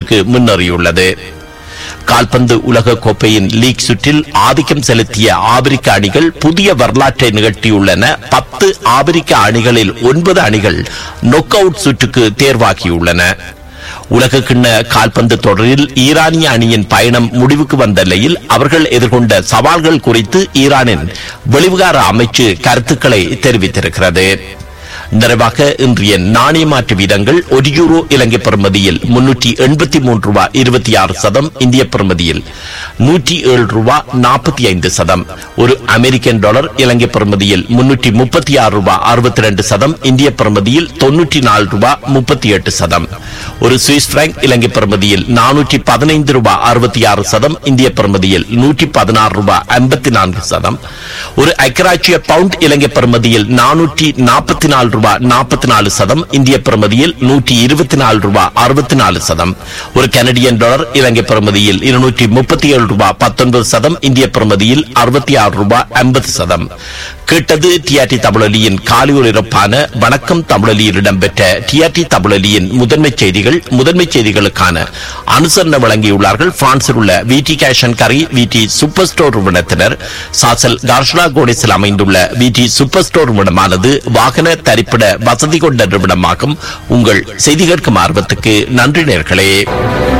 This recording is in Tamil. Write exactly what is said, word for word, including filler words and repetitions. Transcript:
சுற்றுக்கு முன்னேறியுள்ளது. கால்பந்து உலக கோப்பையின் லீக் சுற்றில் ஆதிக்கம் செலுத்திய ஆப்பிரிக்க அணிகள் புதிய வரலாற்றை நிகழ்த்தியுள்ளன. பத்து ஆப்பிரிக்க அணிகளில் ஒன்பது அணிகள் நொக் அவுட் சுற்றுக்கு தேர்வாகியுள்ளன. உலக கிண்ண கால்பந்து தொடரில் ஈரானிய அணியின் பயணம் முடிவுக்கு வந்த நிலையில் அவர்கள் எதிர்கொண்ட சவால்கள் குறித்து ஈரானின் வெளிவிகார அமைச்சு கருத்துக்களை தெரிவித்திருக்கிறது. நிறைவாக இன்றைய நாணய மாற்று வீதங்கள் ஒரு யூரோ இலங்கை பெறுமதியில் முன்னூற்றி எண்பத்தி மூன்று ரூபாய் இருபத்தி ஆறு சதம், இந்திய பெறுமதியில் நூற்றி ஏழு ரூபாய் நாற்பத்தி ஐந்து சதம். ஒரு அமெரிக்கன் டாலர் இலங்கை பெறுமதியில் முன்னூற்றி முப்பத்தி ஆறு ரூபாய் அறுபத்தி இரண்டு சதம், இந்திய பெறுமதியில் தொன்னூற்றி நாலு ரூபாய் முப்பத்தி எட்டு சதம். ஒரு சுவிஸ் பிராங்க் இலங்கை பெறுமதியில் நானூற்றி பதினைந்து ரூபாய் அறுபத்தி ஆறு சதம், இந்திய பெறுமதியில் நூற்றி பதினாறு ரூபாய் ஐம்பத்தி நான்கு சதம். ஒரு ஐக்கிராட்சிய பவுண்ட் இலங்கை பெறுமதியில் நானூற்றி நாற்பத்தி நாலு ரூபாய் நாற்பத்தி நாலு சதம், இந்திய பெறுமதியில் நூற்றி இருபத்தி நாலு ரூபாய் அறுபத்தி நாலு சதம். ஒரு கனடியன் டாலர் இலங்கை பெறுமதியில் இருநூற்றி முப்பத்தி ஏழு ரூபாய் பத்தொன்பது சதம், இந்திய பெறுமதியில் அறுபத்தி ஆறு ரூபாய் ஐம்பது சதம். கேட்டது டிஆர்டி தமிழொலியின் காலை ஒலிபரப்பான வணக்கம் தமிழொலியில் இடம்பெற்ற டிஆர்டி தமிழொலியின் முதன்மை செய்திகள். முதன்மை செய்திகளுக்கான அனுசரணை வழங்கியுள்ளார்கள் பிரான்சில் உள்ள விடி கேஷ் அண்ட் கரி விடி சூப்பர் ஸ்டோர் நிறுவனத்தினர். சாசல் கார்ஷலா கோடேஸில் அமைந்துள்ள விடி சூப்பர் ஸ்டோர் நிறுவனமானது வாகன தரிப்பிட வசதி கொண்ட நிறுவனமாகும். உங்கள் செய்தி கேட்கும் ஆர்வத்துக்கு நன்றி நேர்களே.